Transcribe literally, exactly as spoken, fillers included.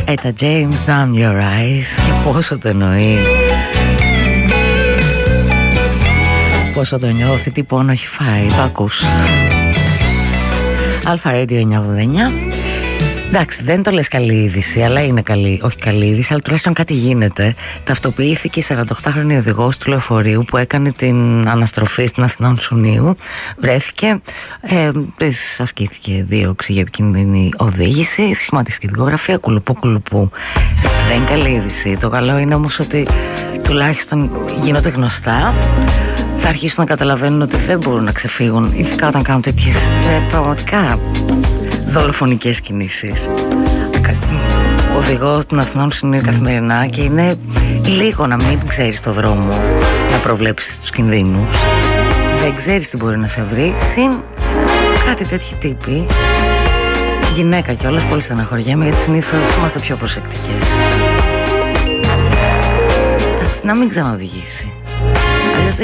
Έτα James, Down Your Eyes. Και πόσο το εννοεί, πόσο το νιώθει, τι πόνο έχει φάει. Το ακούς. Αλφα Radio εννιακόσια ογδόντα εννιά. Εντάξει, δεν το λες καλή είδηση, αλλά είναι καλή, όχι καλή είδηση, αλλά τουλάχιστον κάτι γίνεται. Ταυτοποιήθηκε η σαραντοκτάχρονη οδηγός του λεωφορείου που έκανε την αναστροφή στην Αθηνών Σουνίου. Βρέθηκε, ε, της ασκήθηκε δίωξη για επικίνδυνη οδήγηση, σχηματιστική δικογραφία, κουλουπού κουλουπού. Δεν είναι καλή είδηση. Το καλό είναι όμως ότι τουλάχιστον γίνονται γνωστά. Θα αρχίσουν να καταλαβαίνουν ότι δεν μπορούν να ξεφύγουν, ειδικά όταν κάνουν τέτοιες ε, πραγματικά δολοφονικές κινήσεις. Ο οδηγός των Αθηνών Σουνίου καθημερινά και είναι λίγο να μην ξέρεις το δρόμο, να προβλέψεις τους κινδύνους. Δεν ξέρεις τι μπορεί να σε βρει. Συν κάτι τέτοιοι τύποι, γυναίκα κιόλας, πολύ στεναχωριέμαι, γιατί συνήθως είμαστε πιο προσεκτικές. Εντάξει, να μην ξαναοδηγήσει. Αλλιώς δεν